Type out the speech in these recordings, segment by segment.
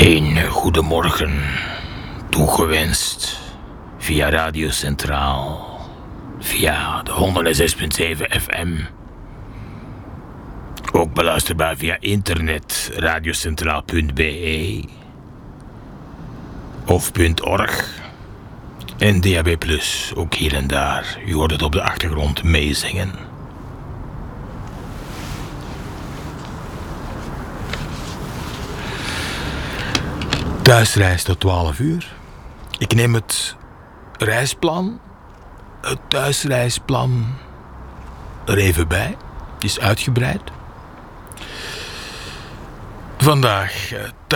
Een goedemorgen toegewenst via Radio Centraal, via de 106.7 FM. Ook beluisterbaar via internet, radiocentraal.be of .org en DAB+, ook hier en daar. U hoort het op de achtergrond meezingen. Thuisreis tot 12 uur. Ik neem het reisplan, het thuisreisplan er even bij. Het is uitgebreid. Vandaag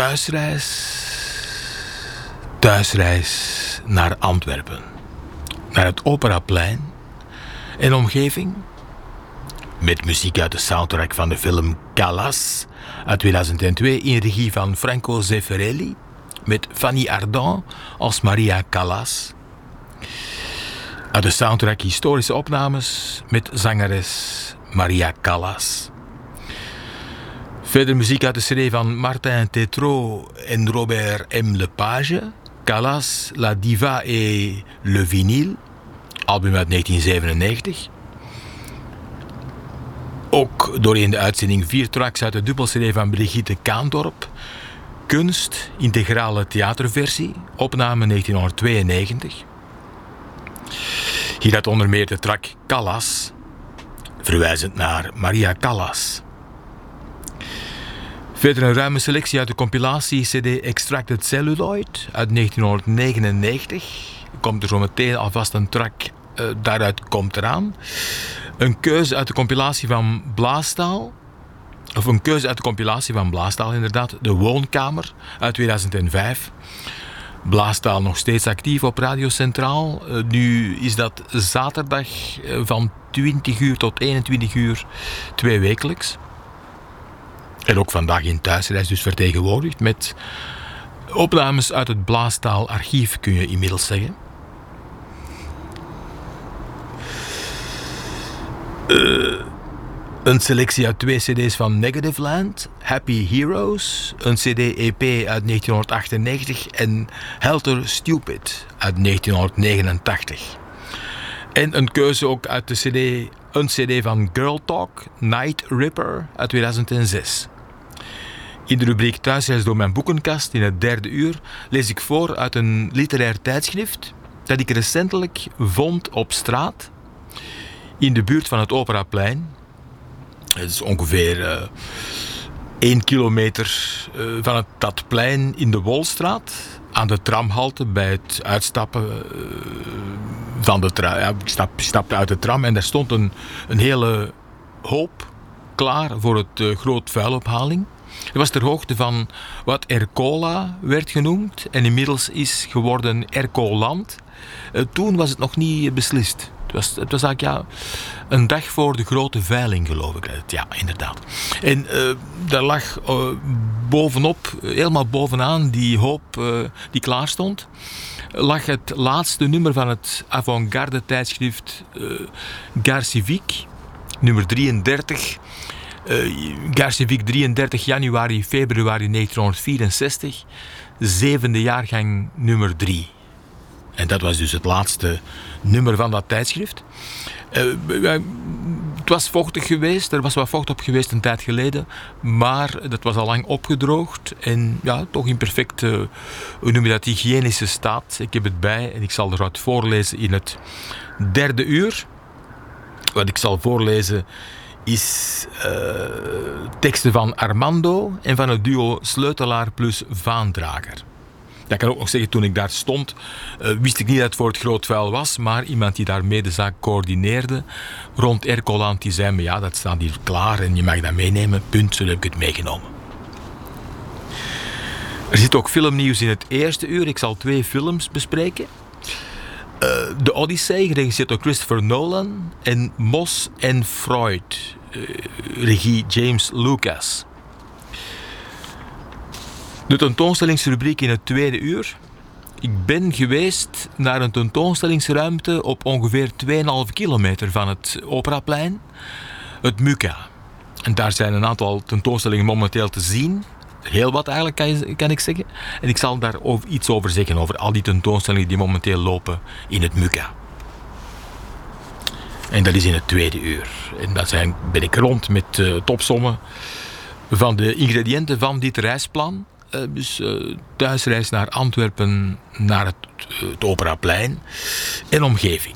thuisreis naar Antwerpen. Naar het Operaplein en omgeving. Met muziek uit de soundtrack van de film Calas uit 2002 in regie van Franco Zeffirelli. Met Fanny Ardant als Maria Callas. Uit de soundtrack historische opnames met zangeres Maria Callas. Verder muziek uit de cd van Martin Tétrault en Robert M. Lepage. Callas, La Diva et le Vinyle. Album uit 1997. Ook doorheen de uitzending 4 tracks uit de dubbel-cd van Brigitte Kaandorp. Kunst, integrale theaterversie, opname 1992. Hier had onder meer de track Callas, verwijzend naar Maria Callas. Verder een ruime selectie uit de compilatie-cd Extracted Celluloid uit 1999. Komt er zo meteen alvast een track daaruit komt eraan. Een keuze uit de compilatie van Blaastaal. Of een keuze uit de compilatie van Blaastaal inderdaad. De Woonkamer uit 2005. Blaastaal nog steeds actief op Radio Centraal. Nu is dat zaterdag van 20 uur tot 21 uur 2 wekelijks. En ook vandaag in thuisreis dus vertegenwoordigd met opnames uit het Blaastaal archief, kun je inmiddels zeggen. Een selectie uit 2 cd's van Negative Land, Happy Heroes, een cd-EP uit 1998 en Helter Stupid uit 1989. En een keuze ook uit de een cd van Girl Talk, Night Ripper uit 2006. In de rubriek Thuisreis door mijn boekenkast in het 3e uur lees ik voor uit een literair tijdschrift dat ik recentelijk vond op straat in de buurt van het Operaplein. Het is ongeveer 1 kilometer van dat plein in de Wolstraat. Aan de tramhalte bij het uitstappen van de tram. Ja, ik stapte uit de tram en daar stond een hele hoop klaar voor het groot vuilophaling. Het was ter hoogte van wat Ercola werd genoemd en inmiddels is geworden Ercoland. Toen was het nog niet beslist. Het was eigenlijk een dag voor de grote veiling, geloof ik. Ja, inderdaad. En daar lag bovenop, helemaal bovenaan die hoop die klaar stond, lag het laatste nummer van het avant-garde tijdschrift Gare Civique, nummer 33. Gare Civique 33 januari, februari 1964, 7e jaargang nummer 3. En dat was dus het laatste nummer van dat tijdschrift. Het was vochtig geweest, er was wat vocht op geweest een tijd geleden, maar dat was al lang opgedroogd en ja, toch in perfecte, hoe noem je dat, hygiënische staat. Ik heb het bij en ik zal er wat voorlezen in het 3e uur. Wat ik zal voorlezen is teksten van Armando en van het duo Sleutelaar plus Vaandrager. Dat kan ook nog zeggen, toen ik daar stond, wist ik niet dat het voor het groot vuil was, maar iemand die daarmee de zaak coördineerde rond Ercoland, die zei me, ja, dat staat hier klaar en je mag dat meenemen, punt, zo heb ik het meegenomen. Er zit ook filmnieuws in het 1e uur, ik zal 2 films bespreken. The Odyssey, geregisseerd door Christopher Nolan, en Moss en Freud, regie James Lucas. De tentoonstellingsrubriek in het 2e uur. Ik ben geweest naar een tentoonstellingsruimte op ongeveer 2,5 kilometer van het Operaplein, het MUCA. En daar zijn een aantal tentoonstellingen momenteel te zien. heel wat eigenlijk, kan ik zeggen. En ik zal daar iets over zeggen, over al die tentoonstellingen die momenteel lopen in het MUCA. En dat is in het tweede uur. En dan ben ik rond met topsommen van de ingrediënten van dit reisplan. Dus thuisreis naar Antwerpen, naar het Operaplein en omgeving.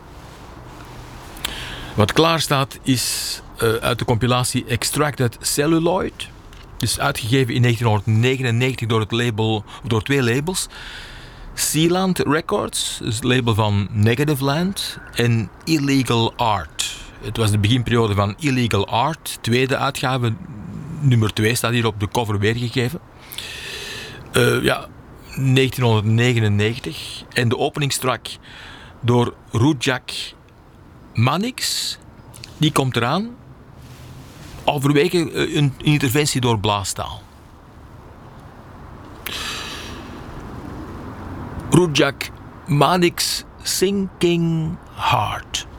Wat klaar staat is uit de compilatie Extracted Celluloid. Dus uitgegeven in 1999 door twee labels. Sealand Records, dus het label van Negative Land, en Illegal Art. Het was de beginperiode van Illegal Art, tweede uitgave, nummer 2 staat hier op de cover weergegeven. 1999. En de openingstrack door Rujak Manix, die komt eraan. Overwege een interventie door blaastaal. Rujak Manix Sinking Heart.